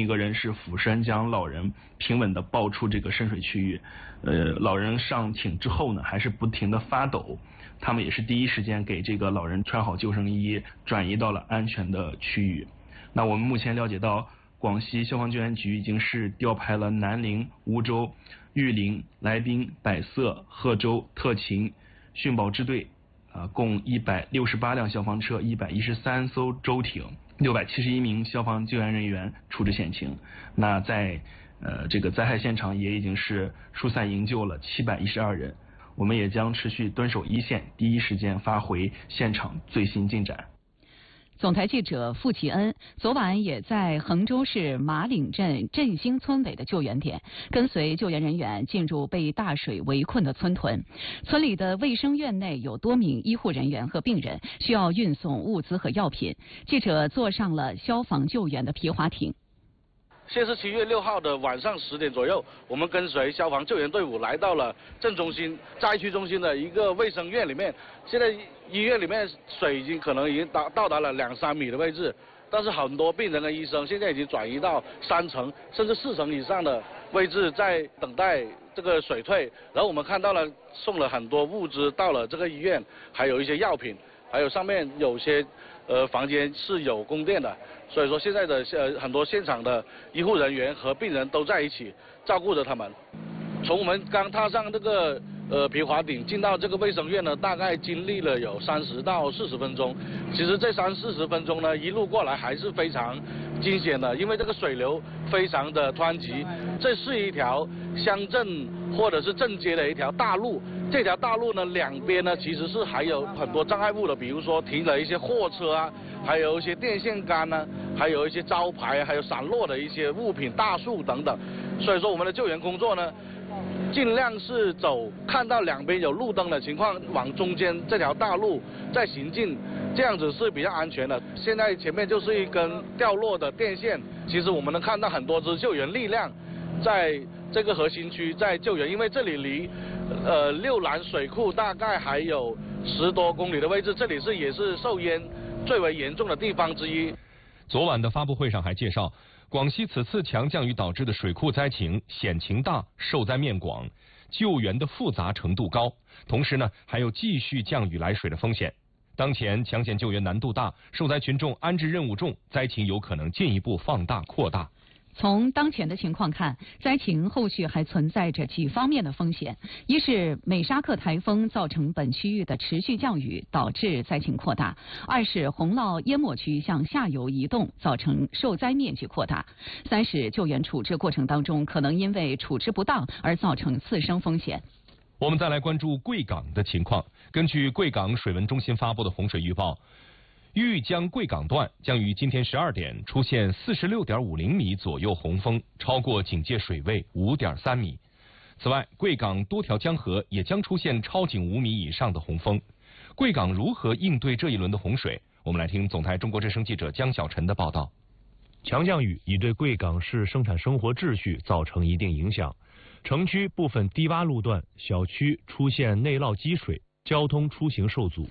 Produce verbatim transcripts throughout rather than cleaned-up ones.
一个人是俯身将老人平稳地抱出这个深水区域。呃，老人上艇之后呢，还是不停地发抖。他们也是第一时间给这个老人穿好救生衣，转移到了安全的区域。那我们目前了解到，广西消防救援局已经是调派了南宁、梧州、玉林、来宾、百色、贺州、特勤、训保支队，啊，共一百六十八辆消防车、一百一十三艘舟艇、六百七十一名消防救援人员处置险情。那在呃这个灾害现场也已经是疏散营救了七百一十二人。我们也将持续蹲守一线，第一时间发回现场最新进展。 总台记者付其恩昨晚也在衡州市马岭镇振兴村委的救援点，跟随救援人员进入被大水围困的村屯。村里的卫生院内有多名医护人员和病人，需要运送物资和药品。记者坐上了消防救援的皮划艇。 现是七月六号的晚上十点左右，我们跟随消防救援队伍来到了镇中心灾区中心的一个卫生院里面。现在医院里面水已经可能已经达到达了两三米的位置，但是很多病人跟医生现在已经转移到三层甚至四层以上的位置，在等待这个水退。然后我们看到了送了很多物资到了这个医院，还有一些药品，还有上面有些呃房间是有供电的。所以说现在的呃很多现场的医护人员和病人都在一起照顾着他们。从我们刚踏上这个呃皮划艇进到这个卫生院呢，大概经历了有三十到四十分钟。其实这三四十分钟呢，一路过来还是非常惊险的，因为这个水流非常的湍急。这是一条乡镇或者是镇街的一条大路。这条大路呢，两边呢其实是还有很多障碍物的，比如说停了一些货车啊，还有一些电线杆呢、啊，还有一些招牌，还有散落的一些物品、大树等等。所以说我们的救援工作呢，尽量是走看到两边有路灯的情况，往中间这条大路再行进，这样子是比较安全的。现在前面就是一根掉落的电线，其实我们能看到很多支救援力量在这个核心区在救援，因为这里离呃六兰水库大概还有十多公里的位置，这里是也是受淹最为严重的地方之一。 昨晚的发布会上还介绍，广西此次强降雨导致的水库灾情险情大，受灾面广，救援的复杂程度高，同时呢还有继续降雨来水的风险。当前抢险救援难度大，受灾群众安置任务重，灾情有可能进一步放大扩大。 从当前的情况看，灾情后续还存在着几方面的风险：一是美沙克台风造成本区域的持续降雨，导致灾情扩大；二是洪涝淹没区向下游移动，造成受灾面积扩大；三是救援处置过程当中可能因为处置不当而造成次生风险。 我们再来关注贵港的情况。根据贵港水文中心发布的洪水预报，豫江贵港段将于今天十二点出现四十六点五零米左右洪峰，超过警戒水位五点三米。此外，贵港多条江河也将出现超警五米以上的洪峰。贵港如何应对这一轮的洪水？我们来听总台中国之声记者江小晨的报道。 强降雨已对贵港市生产生活秩序造成一定影响，城区部分低洼路段、小区出现内涝积水，交通出行受阻。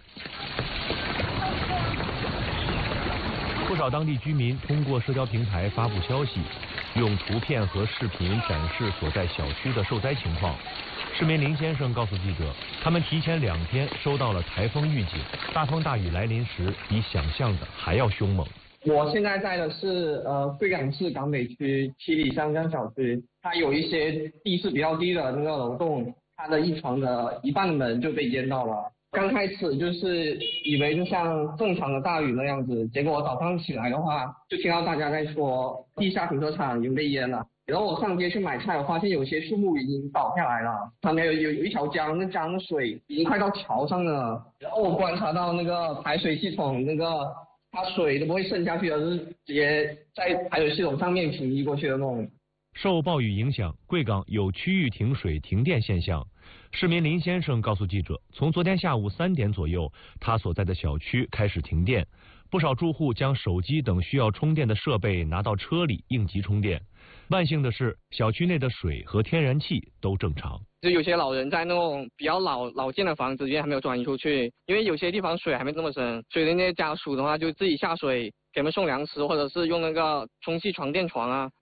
不少当地居民通过社交平台发布消息，用图片和视频展示所在小区的受灾情况。市民林先生告诉记者，他们提前两天收到了台风预警，大风大雨来临时比想象的还要凶猛。 我现在在的是呃贵港市港北区七里香江小区，它有一些地势比较低的那个楼栋，它的一床的一半的门就被淹到了。刚开始就是以为就像正常的大雨那样子，结果我早上起来的话，就听到大家在说地下停车场已经被淹了。然后我上街去买菜，我发现有些树木已经倒下来了，旁边有有有一条江，那江水已经快到桥上了。然后我观察到那个排水系统，那个它水都不会渗下去，而是直接在排水系统上面平移过去的那种。 受暴雨影响，贵港有区域停水停电现象。市民林先生告诉记者，从昨天下午三点左右，他所在的小区开始停电，不少住户将手机等需要充电的设备拿到车里应急充电。万幸的是，小区内的水和天然气都正常。 就有些老人在那种比较老老建的房子里面还没有转移出去，因为有些地方水还没这么深，所以那些家属的话就自己下水给他们送粮食，或者是用那个充气床垫床啊。